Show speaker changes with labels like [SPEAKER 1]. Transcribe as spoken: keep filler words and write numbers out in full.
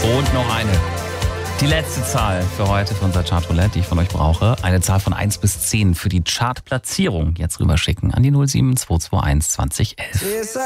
[SPEAKER 1] Und noch eine. Die letzte Zahl für heute für unser Chartroulette, die ich von euch brauche. Eine Zahl von eins bis zehn für die Chartplatzierung. Jetzt rüberschicken an die null sieben zwei zwei eins zwanzig elf.